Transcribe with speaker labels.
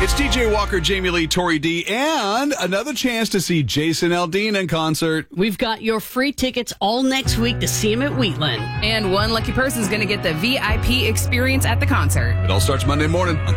Speaker 1: It's DJ Walker, Jamie Lee, Tori D, and another chance to see Jason Aldean in concert.
Speaker 2: We've got your free tickets all next week to see him at Wheatland.
Speaker 3: And one lucky person is going to get the VIP experience at the concert.
Speaker 1: It all starts Monday morning.